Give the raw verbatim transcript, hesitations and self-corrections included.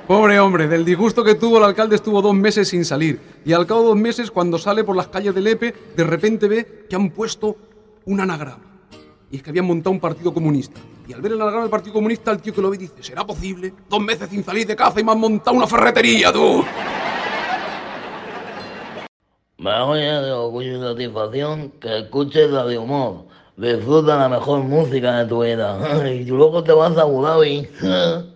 Pobre hombre, del disgusto que tuvo el alcalde estuvo dos meses sin salir. Y al cabo de dos meses, cuando sale por las calles de Lepe, de repente ve que han puesto un anagrama. Y es que habían montado un partido comunista. Y al ver el anagrama del partido comunista, el tío que lo ve dice, ¿será posible? Dos meses sin salir de casa y me han montado una ferretería, tú. Me oye de orgullo y satisfacción que escuches la de humor. Disfruta la mejor música de tu vida. Y luego te vas a Abu Dhabi.